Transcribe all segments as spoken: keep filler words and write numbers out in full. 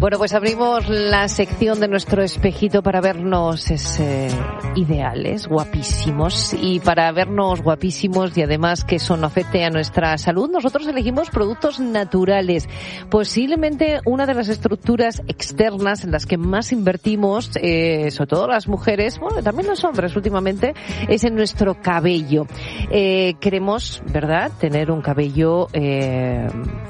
Bueno, pues abrimos la sección de nuestro espejito para vernos es, eh, ideales, guapísimos, y para vernos guapísimos y además que eso no afecte a nuestra salud, nosotros elegimos productos naturales. Posiblemente una de las estructuras externas en las que más invertimos, eh, sobre todo las mujeres, bueno, también los hombres últimamente, es en nuestro cabello. Eh, queremos, ¿verdad?, tener un cabello eh,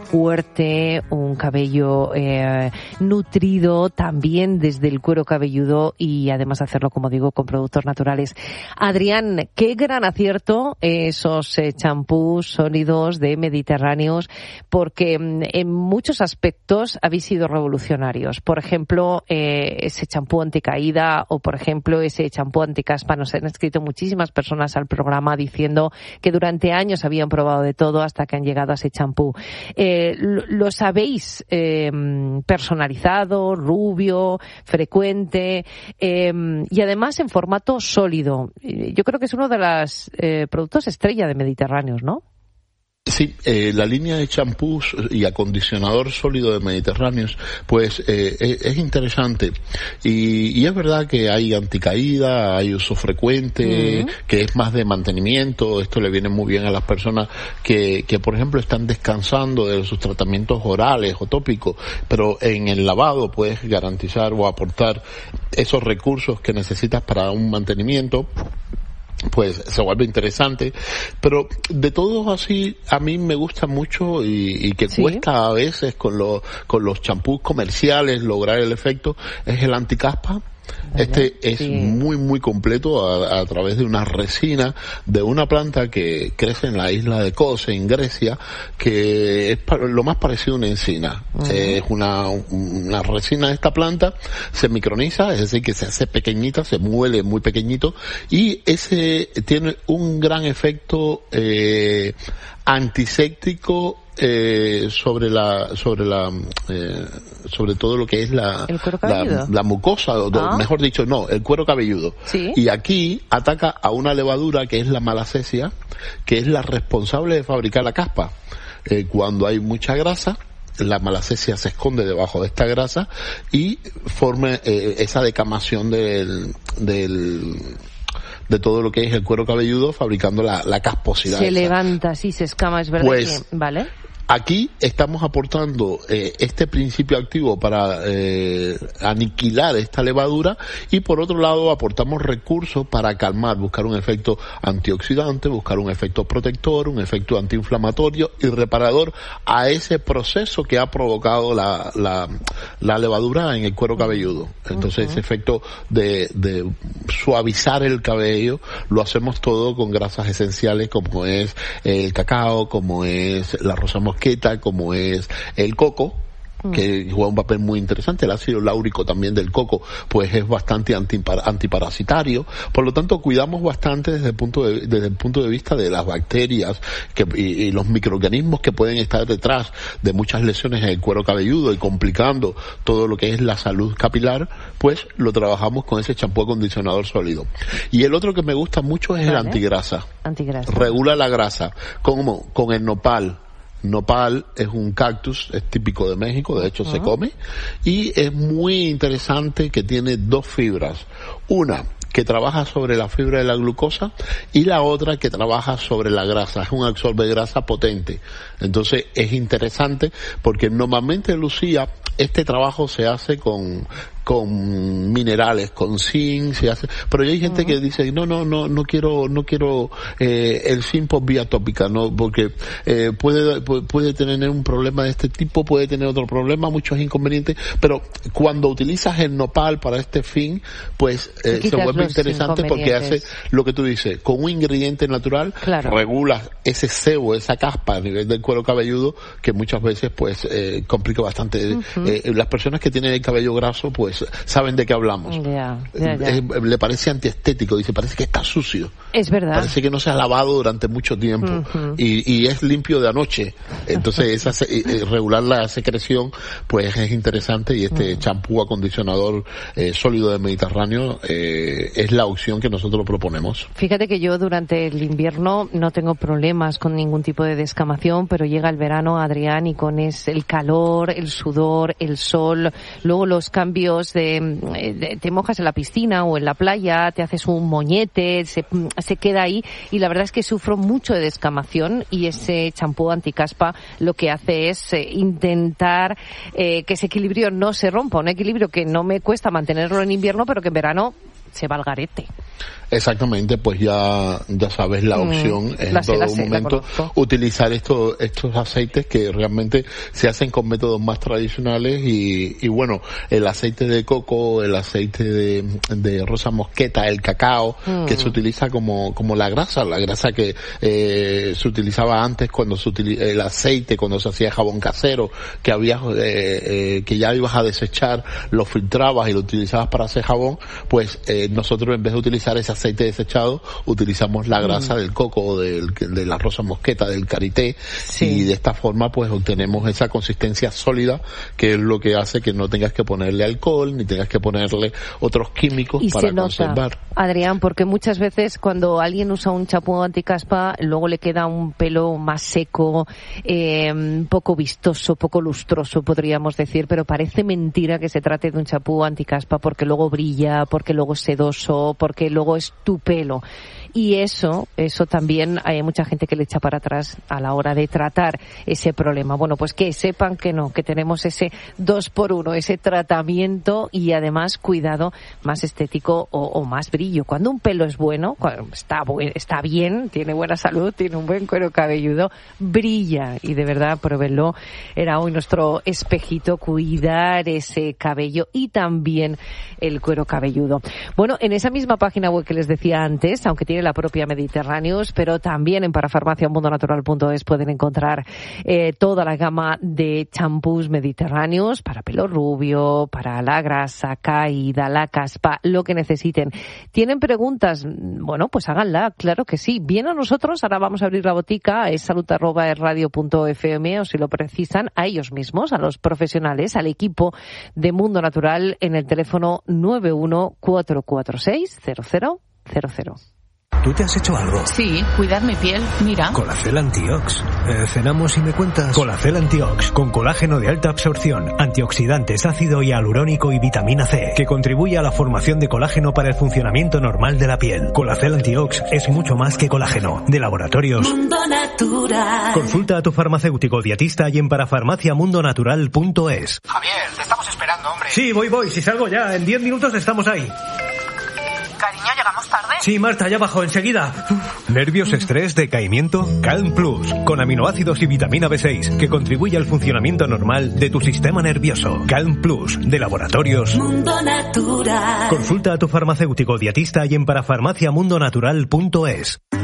fuerte, un cabello eh, nutrido también desde el cuero cabelludo y además hacerlo, como digo, con productos naturales. Adrián, qué gran acierto esos eh, champús sólidos de Mediterráneos, porque en muchos aspectos habéis sido revolucionarios. Por ejemplo, eh, ese champú anticaída o, por ejemplo, ese champú anticaspa. Nos han escrito muchísimas personas al programa diciendo que durante años habían probado de todo hasta que han llegado a ese champú. Eh, lo, lo sabéis eh, personalizado, rubio, frecuente eh, y además en formato sólido. Yo creo que es uno de los eh, productos estrella de Mediterráneos, ¿no? Sí, eh, la línea de champús y acondicionador sólido de Mediterráneos, pues eh, es, es interesante y, y es verdad que hay anticaída, hay uso frecuente, uh-huh. que es más de mantenimiento. Esto le viene muy bien a las personas que, que por ejemplo están descansando de sus tratamientos orales o tópicos, pero en el lavado puedes garantizar o aportar esos recursos que necesitas para un mantenimiento. Pues se vuelve interesante, pero de todos así a mí me gusta mucho y, y que ¿sí? cuesta a veces con los con los champús comerciales lograr el efecto, es el anticaspa. Vale, este es sí. muy muy completo a, a través de una resina de una planta que crece en la isla de Kos, en Grecia, que es lo más parecido a una encina. Uh-huh. Eh, es una, una resina de esta planta, se microniza, es decir, que se hace pequeñita, se muele muy pequeñito, y ese tiene un gran efecto eh, antiséptico eh, sobre la sobre la eh, sobre todo lo que es la la, la mucosa, o ah. mejor dicho, no, el cuero cabelludo. ¿Sí? Y aquí ataca a una levadura que es la malacesia, que es la responsable de fabricar la caspa. Eh, cuando hay mucha grasa, la malacesia se esconde debajo de esta grasa y forma eh, esa decamación del del de todo lo que es el cuero cabelludo, fabricando la, la casposidad. Se esa. levanta, sí, se escama, es verdad. Pues, que, ¿vale? Aquí estamos aportando eh, este principio activo para eh, aniquilar esta levadura, y por otro lado aportamos recursos para calmar, buscar un efecto antioxidante, buscar un efecto protector, un efecto antiinflamatorio y reparador a ese proceso que ha provocado la, la, la levadura en el cuero cabelludo. Entonces, uh-huh. ese efecto de, de suavizar el cabello lo hacemos todo con grasas esenciales como es el cacao, como es la rosa mosqueta, como es el coco, que juega un papel muy interesante. El ácido láurico también del coco pues es bastante antipar- antiparasitario. Por lo tanto, cuidamos bastante desde el punto de, desde el punto de vista de las bacterias que, y, y los microorganismos que pueden estar detrás de muchas lesiones en el cuero cabelludo y complicando todo lo que es la salud capilar. Pues lo trabajamos con ese champú acondicionador sólido. Y el otro que me gusta mucho es vale. el antigrasa. Antigrasa. Regula la grasa. ¿Cómo? Con el nopal. Nopal es un cactus, es típico de México, de hecho uh-huh. se come, y es muy interesante que tiene dos fibras. Una que trabaja sobre la fibra de la glucosa y la otra que trabaja sobre la grasa. Es un absorbe grasa potente. Entonces es interesante porque normalmente, Lucía, este trabajo se hace con con minerales, con zinc, se hace, pero hay gente uh-huh. que dice no, no, no, no quiero, no quiero eh, el zinc por vía tópica, no, porque eh, puede, puede tener un problema de este tipo, puede tener otro problema, muchos inconvenientes, pero cuando utilizas el nopal para este fin, pues eh, se vuelve interesante porque hace lo que tú dices, con un ingrediente natural, claro. regula ese sebo, esa caspa a nivel del cuero cabelludo, que muchas veces pues eh, complica bastante. Uh-huh. Eh, las personas que tienen el cabello graso, pues saben de qué hablamos. Yeah, yeah, yeah. Eh, le parece antiestético, dice, parece que está sucio. Es verdad. Parece que no se ha lavado durante mucho tiempo uh-huh. y, y es limpio de anoche. Entonces, esa eh, regular la secreción, pues es interesante, y este champú uh-huh. acondicionador eh, sólido del Mediterráneo eh, es la opción que nosotros proponemos. Fíjate que yo durante el invierno no tengo problemas con ningún tipo de descamación, pero llega el verano, Adrián, y con es el calor, el sudor, calor, el sol, luego los cambios de, de te mojas en la piscina o en la playa, te haces un moñete, se, se queda ahí y la verdad es que sufro mucho de descamación y ese champú anticaspa lo que hace es eh, intentar eh, que ese equilibrio no se rompa, un equilibrio que no me cuesta mantenerlo en invierno pero que en verano se va al garete. Exactamente, pues ya ya sabes la opción mm, en todo sé, momento utilizar estos estos aceites que realmente se hacen con métodos más tradicionales y, y bueno, el aceite de coco, el aceite de, de rosa mosqueta, el cacao, mm. que se utiliza como como la grasa, la grasa que eh, se utilizaba antes cuando se utiliza el aceite, cuando se hacía jabón casero, que había eh, eh, que ya ibas a desechar, lo filtrabas y lo utilizabas para hacer jabón, pues eh, nosotros en vez de utilizar ese aceite desechado, utilizamos la grasa mm. del coco, del, de la rosa mosqueta, del karité, sí. y de esta forma pues obtenemos esa consistencia sólida, que es lo que hace que no tengas que ponerle alcohol, ni tengas que ponerle otros químicos y para se nota, conservar. Adrián, porque muchas veces cuando alguien usa un champú anticaspa, luego le queda un pelo más seco, eh, poco vistoso, poco lustroso, podríamos decir, pero parece mentira que se trate de un champú anticaspa porque luego brilla, porque luego es sedoso, porque luego es tu pelo. Y eso, eso también hay mucha gente que le echa para atrás a la hora de tratar ese problema. Bueno, pues que sepan que no, que tenemos ese dos por uno, ese tratamiento y además cuidado más estético o, o más brillo. Cuando un pelo es bueno, cuando está, bu- está bien, tiene buena salud, tiene un buen cuero cabelludo, brilla. Y de verdad, pruébenlo. Era hoy nuestro espejito, cuidar ese cabello y también el cuero cabelludo. Bueno, en esa misma página web que les decía antes, aunque tiene la propia Mediterráneos, pero también en parafarmacia mundo natural punto es pueden encontrar eh, toda la gama de champús mediterráneos para pelo rubio, para la grasa caída, la caspa, lo que necesiten. ¿Tienen preguntas? Bueno, pues háganla, claro que sí. Bien a nosotros, ahora vamos a abrir la botica, es salud arroba es radio punto f m, o si lo precisan, a ellos mismos, a los profesionales, al equipo de Mundo Natural en el teléfono nueve uno cuatro cuatro seis cero cero cero cero. ¿Tú te has hecho algo? Sí, cuidar mi piel, mira. Colacel Antiox. Eh, cenamos y me cuentas. Colacel Antiox, con colágeno de alta absorción, antioxidantes, ácido hialurónico y vitamina C, que contribuye a la formación de colágeno para el funcionamiento normal de la piel. Colacel Antiox es mucho más que colágeno. De Laboratorios Mundo Natural. Consulta a tu farmacéutico dietista y en parafarmacia mundo natural punto es. Javier, te estamos esperando, hombre. Sí, voy, voy. Si salgo ya, en diez minutos estamos ahí. Cariño, ¿llegamos tarde? Sí, Marta, ya bajo, enseguida. ¿Nervios, estrés, decaimiento? Calm Plus, con aminoácidos y vitamina B seis, que contribuye al funcionamiento normal de tu sistema nervioso. Calm Plus, de Laboratorios Mundo Natural. Consulta a tu farmacéutico dietista y en parafarmacia mundo natural punto es.